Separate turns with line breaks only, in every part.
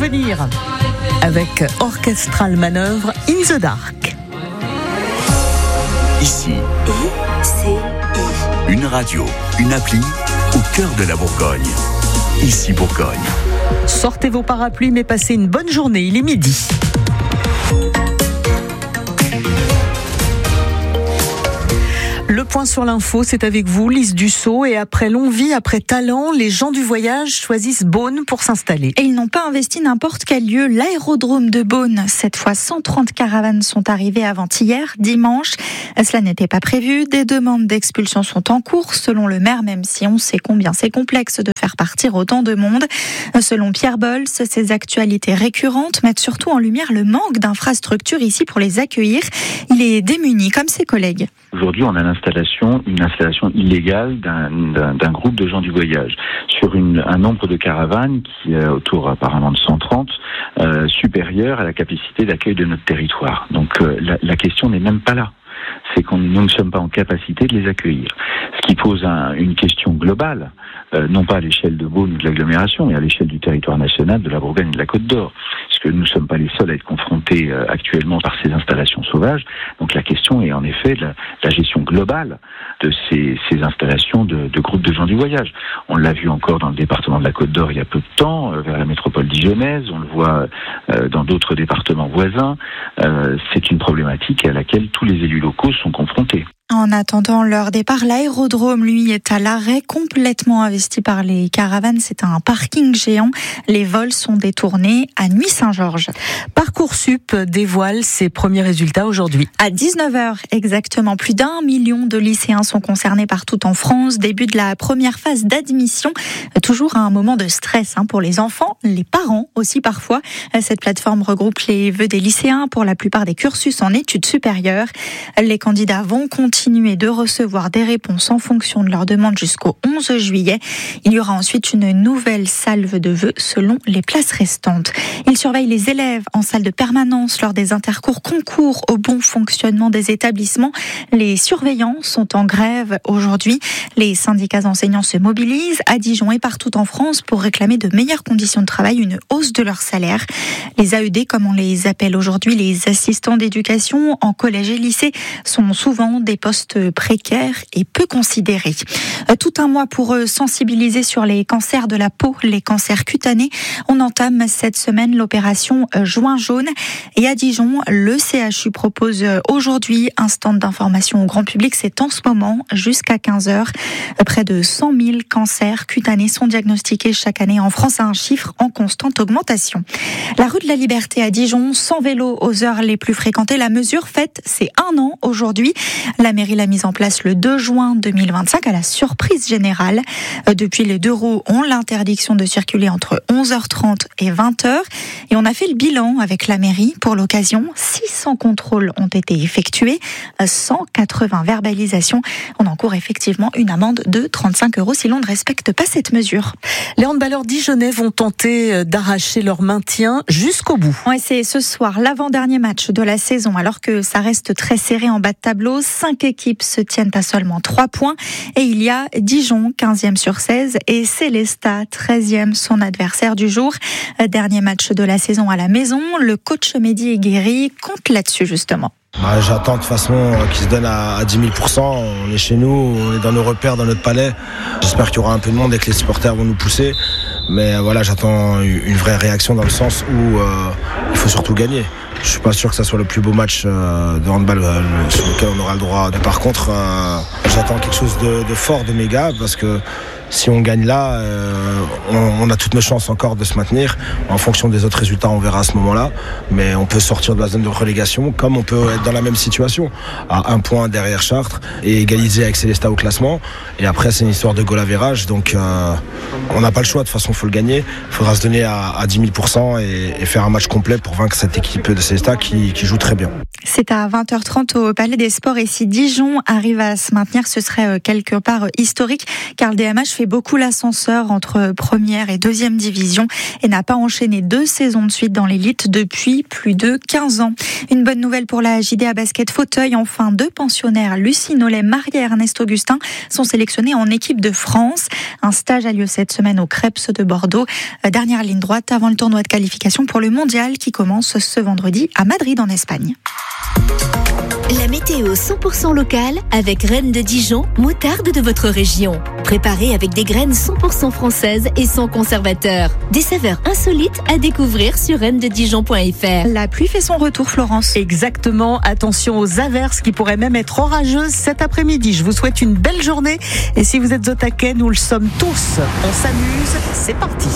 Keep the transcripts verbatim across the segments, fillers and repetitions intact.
Souvenir avec Orchestral Manœuvre In the Dark.
Ici, une radio, une appli au cœur de la Bourgogne. Ici Bourgogne.
Sortez vos parapluies mais passez une bonne journée, il est midi. Le point sur l'info, c'est avec vous, Lise Dussault. Et après longue vie, après talent, les gens du voyage choisissent Beaune pour s'installer.
Et ils n'ont pas investi n'importe quel lieu, l'aérodrome de Beaune. Cette fois, cent trente caravanes sont arrivées avant-hier, dimanche. Cela n'était pas prévu. Des demandes d'expulsion sont en cours, selon le maire, même si on sait combien c'est complexe de faire partir autant de monde. Selon Pierre Bols, ces actualités récurrentes mettent surtout en lumière le manque d'infrastructures ici pour les accueillir. Il est démuni, comme ses collègues.
Aujourd'hui, on a l'installation, une installation illégale d'un, d'un, d'un groupe de gens du voyage sur une, un nombre de caravanes qui est autour apparemment de cent trente, euh, supérieur à la capacité d'accueil de notre territoire. Donc euh, la, la question n'est même pas là. C'est qu'on nous ne sommes pas en capacité de les accueillir. Ce qui pose un, une question globale, euh, non pas à l'échelle de Beaune ou de l'agglomération, mais à l'échelle du territoire national, de la Bourgogne et de la Côte d'Or. Parce que nous ne sommes pas les seuls à être confrontés euh, actuellement par ces installations sauvages. Donc la question est en effet de la, la gestion globale de ces, ces installations de, de groupes de gens du voyage. On l'a vu encore dans le département de la Côte d'Or il y a peu de temps, euh, vers la métropole dijonnaise, on le voit euh, dans d'autres départements voisins. Euh, c'est une problématique à laquelle tous les élus locaux sont confrontés.
En attendant leur départ, l'aérodrome, lui, est à l'arrêt, complètement investi par les caravanes. C'est un parking géant. Les vols sont détournés à Nuit-Saint-Georges.
Parcoursup dévoile ses premiers résultats aujourd'hui.
À dix-neuf heures exactement, plus d'un million de lycéens sont concernés partout en France. Début de la première phase d'admission. Toujours un moment de stress hein, pour les enfants, les parents aussi parfois. Cette plateforme regroupe les vœux des lycéens pour la plupart des cursus en études supérieures. Les candidats vont continuer continuer de recevoir des réponses en fonction de leur demande jusqu'au onze juillet. Il y aura ensuite une nouvelle salve de vœux selon les places restantes. Ils surveillent les élèves en salle de permanence lors des intercours, concours au bon fonctionnement des établissements. Les surveillants sont en grève aujourd'hui. Les syndicats enseignants se mobilisent à Dijon et partout en France pour réclamer de meilleures conditions de travail, une hausse de leur salaire. Les A E D, comme on les appelle aujourd'hui, les assistants d'éducation en collège et lycée, sont souvent des postes précaires et peu considérés. Tout un mois pour sensibiliser sur les cancers de la peau, les cancers cutanés. On entame cette semaine l'opération Juin jaune. Et à Dijon, le C H U propose aujourd'hui un stand d'information au grand public. C'est en ce moment jusqu'à quinze heures. Près de cent mille cancers cutanés sont diagnostiqués chaque année en France, à un chiffre en constante augmentation. La rue de la Liberté à Dijon, sans vélo aux heures les plus fréquentées. La mesure fête ses un an aujourd'hui. La mairie l'a mise en place le deux juin deux mille vingt-cinq à la surprise générale. Depuis, les deux roues ont l'interdiction de circuler entre onze heures trente et vingt heures. Et on a fait le bilan avec la mairie pour l'occasion. six cents contrôles ont été effectués, cent quatre-vingts verbalisations. On encourt effectivement une amende de trente-cinq euros si l'on ne respecte pas cette mesure.
Les handballeurs dijonnais vont tenter d'arracher leur maintien jusqu'au bout.
Ouais, c'est ce soir l'avant-dernier match de la saison, alors que ça reste très serré en bas de tableau. Cinq équipes se tiennent à seulement trois points et il y a Dijon, quinzième sur seize, et Célestat, treizième, son adversaire du jour. Dernier match de la saison à la maison. Le coach Mehdi Eguiri compte là-dessus justement.
Bah, j'attends de toute façon euh, qu'ils se donnent à, à dix mille pour cent. On est chez nous, on est dans nos repères, dans notre palais. J'espère qu'il y aura un peu de monde et que les supporters vont nous pousser. Mais euh, voilà, j'attends une vraie réaction dans le sens où euh, il faut surtout gagner. Je suis pas sûr que ça soit le plus beau match euh, de handball euh, sur lequel on aura le droit. Mais par contre, euh, j'attends quelque chose de, de fort de mes gars parce que si on gagne là, euh, on, on a toutes nos chances encore de se maintenir. En fonction des autres résultats, on verra à ce moment-là. Mais on peut sortir de la zone de relégation comme on peut être dans la même situation, à un point derrière Chartres et égaliser avec Célestat au classement. Et après, c'est une histoire de goal average. Donc, euh, on n'a pas le choix. De toute façon, il faut le gagner. Il faudra se donner à, à dix mille pour cent et, et faire un match complet pour vaincre cette équipe de Célestat qui, qui joue très bien.
C'est à vingt heures trente au Palais des Sports et si Dijon arrive à se maintenir, ce serait quelque part historique car le D M H fait beaucoup l'ascenseur entre première et deuxième division et n'a pas enchaîné deux saisons de suite dans l'élite depuis plus de quinze ans. Une bonne nouvelle pour la J D A Basket Fauteuil. Enfin, deux pensionnaires, Lucie Nollet, Marie et Ernest Augustin, sont sélectionnés en équipe de France. Un stage a lieu cette semaine au Crêpes de Bordeaux. Dernière ligne droite avant le tournoi de qualification pour le mondial qui commence ce vendredi à Madrid en Espagne.
La météo cent pour cent locale avec Reine de Dijon, moutarde de votre région. Préparée avec des graines cent pour cent françaises et sans conservateur. Des saveurs insolites à découvrir sur reine de dijon point f r.
La pluie fait son retour, Florence.
Exactement. Attention aux averses qui pourraient même être orageuses cet après-midi. Je vous souhaite une belle journée. Et si vous êtes au taquet, nous le sommes tous. On s'amuse. C'est parti.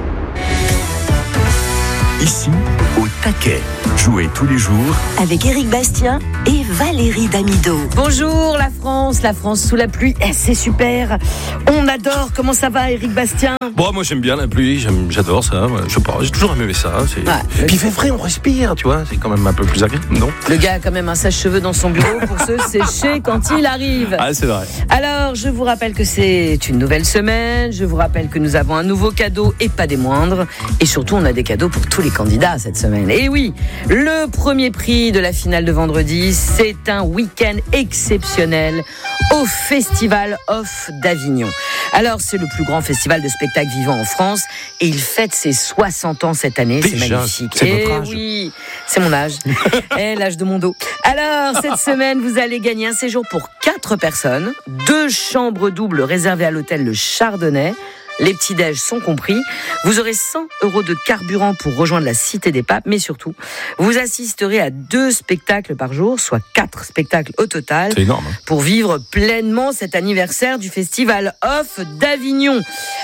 Ici, au taquet. Jouez tous les jours
avec Éric Bastien et Valérie Damido.
Bonjour la France, la France sous la pluie, eh, c'est super. On adore. Comment ça va, Éric Bastien?
Bon, moi j'aime bien la pluie, j'aime, j'adore ça. Je sais pas, j'ai toujours aimé ça. C'est...
Ouais,
Puis il fait frais, on respire, tu vois. C'est quand même un peu plus agréable, non?
Le gars a quand même un sèche-cheveux dans son bureau pour se sécher quand il arrive.
Ah, c'est vrai.
Alors, je vous rappelle que c'est une nouvelle semaine. Je vous rappelle que nous avons un nouveau cadeau et pas des moindres. Et surtout, on a des cadeaux pour tous les candidats cette semaine. Et oui, le premier prix de la finale de vendredi, c'est un week-end exceptionnel au Festival Off d'Avignon. Alors, c'est le plus grand festival de spectacles vivants en France et il fête ses soixante ans cette année.
Déjà,
c'est magnifique.
c'est
et
votre âge.
oui, c'est mon âge. Et l'âge de mon dos. Alors, cette semaine, vous allez gagner un séjour pour quatre personnes, deux chambres doubles réservées à l'hôtel Le Chardonnay. Les petits-déj sont compris. Vous aurez cent euros de carburant pour rejoindre la Cité des Papes, mais surtout, vous assisterez à deux spectacles par jour, soit quatre spectacles au total.
C'est énorme.
Pour vivre pleinement cet anniversaire du Festival Off d'Avignon.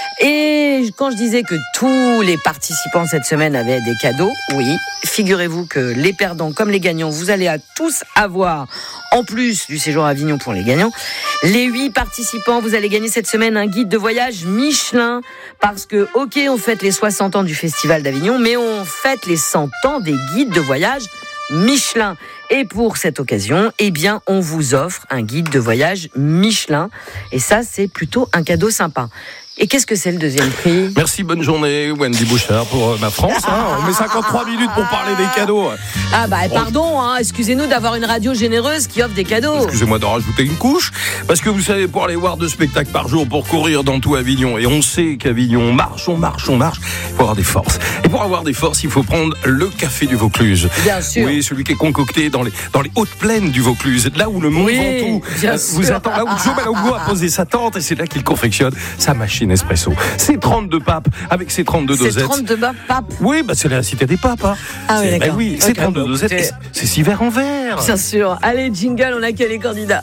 Et quand je disais que tous les participants cette semaine avaient des cadeaux, oui, figurez-vous que les perdants comme les gagnants, vous allez à tous avoir, en plus du séjour à Avignon pour les gagnants, les huit participants, vous allez gagner cette semaine un guide de voyage Michelin, parce que, ok, on fête les soixante ans du Festival d'Avignon, mais on fête les cent ans des guides de voyage Michelin. Et pour cette occasion, eh bien, on vous offre un guide de voyage Michelin. Et ça, c'est plutôt un cadeau sympa. Et qu'est-ce que c'est le deuxième prix?
Merci, bonne journée, Wendy Bouchard, pour euh, ma France. Hein. On met cinquante-trois minutes pour parler des cadeaux.
Ah bah pardon, hein, excusez-nous d'avoir une radio généreuse qui offre des cadeaux.
Excusez-moi d'en rajouter une couche, parce que vous savez, pour aller voir deux spectacles par jour, pour courir dans tout Avignon, et on sait qu'Avignon, on marche, on marche, on marche, il faut avoir des forces. Et pour avoir des forces, il faut prendre le café du Vaucluse.
Bien sûr.
Oui, celui qui est concocté dans les, dans les hautes plaines du Vaucluse, là où le Mont
Oui,
Ventoux
bien
euh, vous
sûr.
attend, là où Joe Malongo a posé sa tente, et c'est là qu'il confectionne sa machine espresso. C'est trente-deux papes, avec ses trente-deux
C'est
dosettes.
trente-deux papes.
Oui, bah c'est la cité des papes. Hein.
Ah oui,
C'est-
d'accord.
bah oui, c'est
Ok,
trente-deux
bon,
dosettes.
écoutez.
et C'est six verres en verre.
Bien sûr. Allez, jingle, on accueille les candidats.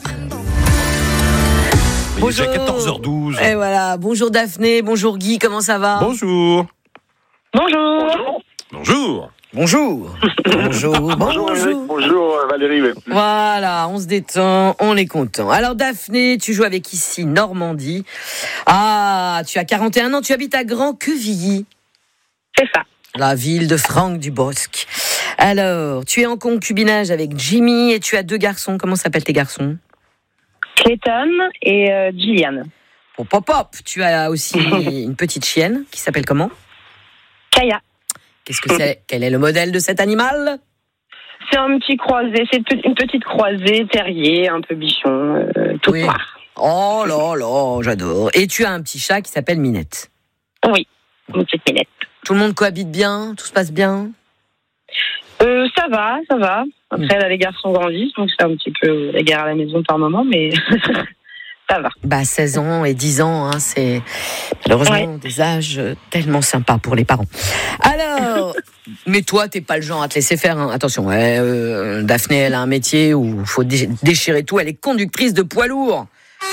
Il est déjà quatorze heures douze.
Et voilà. Bonjour Daphné, bonjour Guy, comment ça va?
Bonjour.
Bonjour.
Bonjour.
Bonjour. Bonjour.
Bonjour, Eric. Bonjour Valérie.
Voilà, on se détend, on est content. Alors Daphné, tu joues avec ici Normandie. Ah, tu as quarante et un ans, tu habites à Grand-Quevilly.
C'est ça.
La ville de Franck Dubosc. Alors, tu es en concubinage avec Jimmy et tu as deux garçons. Comment s'appellent tes garçons?
Clayton et euh, Gillian.
Hop, hop, hop. Tu as aussi une petite chienne qui s'appelle comment?
Kaya.
Qu'est-ce que c'est? Quel est le modèle de cet animal?
C'est un petit croisé, c'est une petite croisée, terrier, un peu bichon, euh, tout
Oui.
noir.
Oh là là, j'adore. Et tu as un petit chat qui s'appelle Minette.
Oui, une petite minette.
Tout le monde cohabite bien? Tout se passe bien?
Euh, ça va, ça va. Après, là, les garçons grandissent, donc c'est un petit peu la guerre à la maison par moment, mais ça va.
Bah, seize ans et dix ans, hein, c'est malheureusement
Ouais.
des âges tellement sympas pour les parents. Alors, mais toi, t'es pas le genre à te laisser faire. Hein. Attention, ouais, euh, Daphné, elle a un métier où il faut dé- déchirer tout. Elle est conductrice de poids lourd.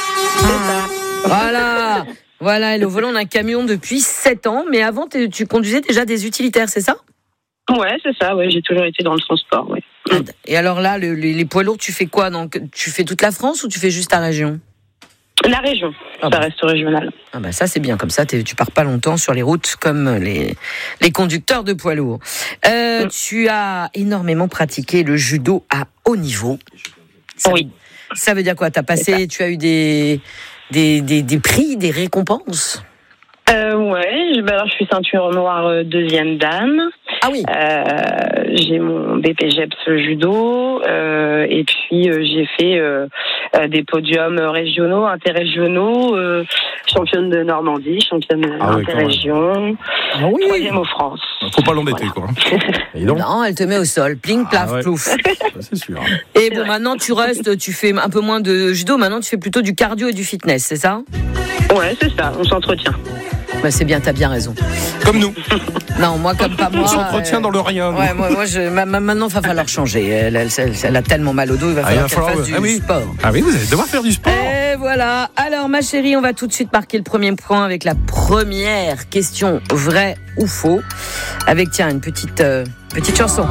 Voilà, voilà, elle est au volant d'un camion depuis sept ans. Mais avant, t'es- tu conduisais déjà des utilitaires, c'est ça?
Ouais, c'est ça, ouais, j'ai toujours été dans le transport, ouais.
Et alors là, le- les, les poids lourds, tu fais quoi? Donc, tu fais toute la France ou tu fais juste ta région?
La région,
Ah
ça
bah.
reste régional.
Ah bah ça c'est bien, comme ça tu pars pas longtemps sur les routes comme les, les conducteurs de poids lourds. Euh,
Mm.
Tu as énormément pratiqué le judo à haut niveau. Ça,
Oui.
Ça veut dire quoi? T'as passé, tu as eu des, des, des, des prix, des récompenses?
Euh, ouais, bah alors je suis ceinture noire euh, deuxième dan.
Ah oui.
Euh, j'ai mon B P G E P S judo euh, et puis euh, j'ai fait euh, euh, des podiums régionaux, interrégionaux, euh, championne de Normandie, championne
Ah ouais,
interrégion,
Ah oui.
troisième aux France.
Faut pas l'embêter, quoi. Et donc,
Non, elle te met au sol, pling, plaf,
Ah ouais.
plouf.
ça, c'est sûr.
Et bon, maintenant tu restes, tu fais un peu moins de judo, maintenant tu fais plutôt du cardio et du fitness, c'est ça?
Ouais, c'est ça, on s'entretient.
Bah c'est bien, t'as bien raison.
Comme nous.
Non, moi comme pas moi.
On s'entretient
euh,
dans le rien. nous.
Ouais, moi, moi je, ma- ma- maintenant, il va falloir changer. Elle, elle, elle- elle a tellement mal au dos, il va
Ah, il
falloir
va
qu'elle
falloir-
fasse du
ah oui.
sport.
Ah oui, vous allez devoir faire du sport.
Et voilà. Alors, ma chérie, on va tout de suite marquer le premier point avec la première question, vrai ou faux. Avec, tiens, une petite, euh, petite chanson.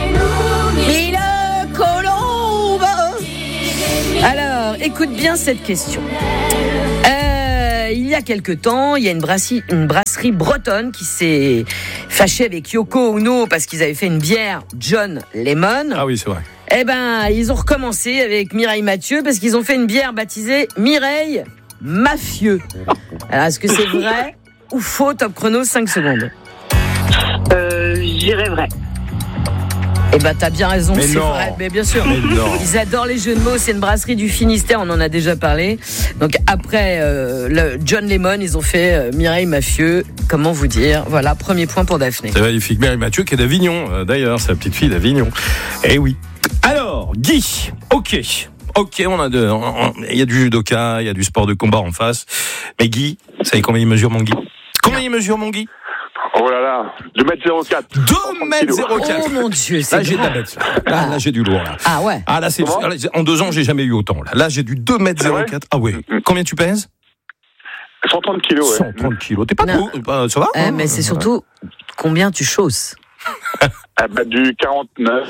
Mille colombes. Alors, écoute bien cette question. Euh, il y a quelque temps, il y a une brasserie, une brasserie bretonne qui s'est fâchée avec Yoko Ono parce qu'ils avaient fait une bière John Lemon.
Ah oui, c'est vrai.
Eh ben, ils ont recommencé avec Mireille Mathieu parce qu'ils ont fait une bière baptisée Mireille Mafieux. Alors, est-ce que c'est vrai ou faux? Top chrono, cinq secondes.
Euh, j'irais vrai.
Eh ben, t'as bien raison,
Mais
c'est
non.
vrai. Mais bien sûr.
Mais non.
Ils adorent les jeux de mots. C'est une brasserie du Finistère, on en a déjà parlé. Donc après euh, le John Lemon, ils ont fait euh, Mireille Mafieux. Comment vous dire? Voilà, premier point pour Daphné.
C'est magnifique. Mary Mathieu qui est d'Avignon, euh, d'ailleurs, c'est la petite fille d'Avignon. Eh oui. Alors, Guy, ok. Ok, on a de, on- on- il y a du judoka, il y a du sport de combat en face. Mais Guy, vous savez combien il mesure, mon Guy? Combien il mesure, mon Guy?
Oh là là, deux mètres zéro quatre.
deux mètres zéro quatre.
Oh mon Dieu, c'est
Là, j'ai de la
grand.
bête. Là, là, là, j'ai du lourd. Là.
Ah ouais.
Ah, là, c'est,
Comment
là, en deux ans, j'ai jamais eu autant. Là, là j'ai du deux mètres zéro quatre. Ah ouais. Combien tu pèses?
cent trente kilos, ouais.
cent trente kilos. T'es pas
Non.
trop, bah, ça va?
Eh, mais c'est surtout combien tu chausses.
Ah bah, du quarante-neuf.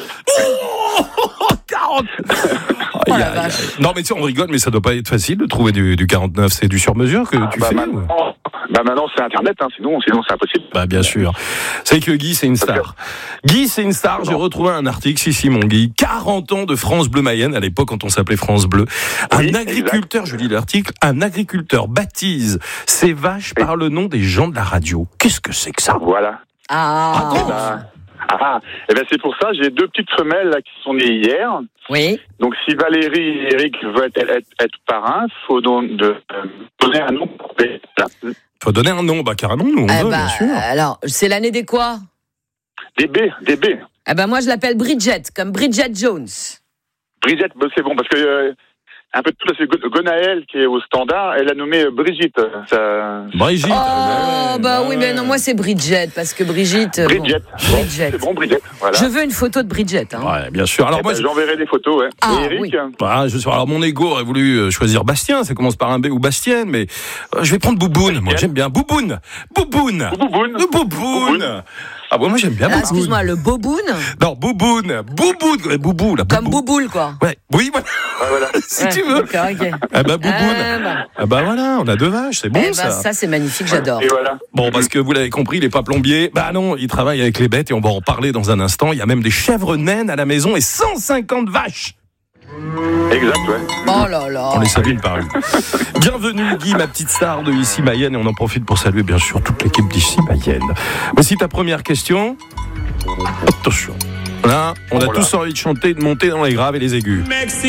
quarante.
Oh
Aïe,
la
aïe,
vache.
aïe. Non, mais tu sais, on rigole, mais ça doit pas être facile de trouver du, du quarante-neuf. C'est du sur-mesure que tu
bah,
fais? ou-
maintenant, bah maintenant c'est Internet, hein, sinon, sinon c'est impossible.
Bah, bien sûr. C'est que Guy, c'est une star. Guy, c'est une star. J'ai retrouvé un article, si, si, mon Guy. quarante ans de France Bleu Mayenne, à l'époque, quand on s'appelait France Bleu. Un
Oui,
agriculteur, je lis l'article, un agriculteur baptise ses vaches par le nom des gens de la radio. Qu'est-ce que c'est que ça?
Voilà.
Ah.
Eh ben, ah, et ben c'est pour ça, j'ai deux petites femelles là, qui sont nées hier.
Oui.
Donc si Valérie et Eric veulent être, être, être parrains, il faut don- de, euh, donner un nom pour les- là.
Faut donner un nom. Bah, carrément, nous, on
Eh
veut,
bah,
bien sûr.
alors, c'est l'année des quoi?
Des B, des B.
Eh ben moi je l'appelle Bridget, comme Bridget Jones.
Bridget, bah, c'est bon, parce que euh, un peu de tout, là, c'est Go- Gonaël qui est au standard, elle a nommé euh, Brigitte. Ça...
Brigitte.
Oh
ah ouais,
bah
bah
oui,
ouais.
mais non, moi c'est Bridget, parce que Brigitte... euh,
Bridget.
bon, Bridget.
C'est bon, Bridget. Voilà.
Je veux une photo de Bridget. Hein.
Ouais, bien sûr. Alors,
Eh
moi,
ben,
je-
j'enverrai des photos, ouais.
Ah,
et Eric,
oui.
Bah, je sais, alors mon ego aurait voulu euh, choisir Bastien, ça commence par un B ou Bastienne, mais euh, je vais prendre Bouboune, moi j'aime bien. Bouboune Bouboune
Bouboune.
Le Bouboune Ah bon, moi j'aime bien
Ah,
Bouboune.
excuse-moi, le boboun,
Non, Bouboune Bouboune ouais, Boubou, la
comme
Boubou.
Bouboule, quoi.
Ouais, oui, voilà,
Ouais, voilà.
si
Ouais,
tu veux.
D'accord, ok.
Ah bah Bouboune
Ah, bah.
Ah bah voilà, on a deux vaches, c'est bon
Eh ben,
ça.
ça c'est magnifique, j'adore.
Et voilà.
Bon, parce que vous l'avez compris, il est pas plombier. Bah non, il travaille avec les bêtes et on va en parler dans un instant. Il y a même des chèvres naines à la maison et cent cinquante vaches.
Exact, ouais.
Oh là là.
On les salue une par une. Bienvenue Guy, ma petite star de Ici Mayenne, et on en profite pour saluer bien sûr toute l'équipe d'Ici Mayenne. Voici ta première question. Attention. Là, on a
Oh là.
tous envie de chanter, de monter dans les graves et les aigus.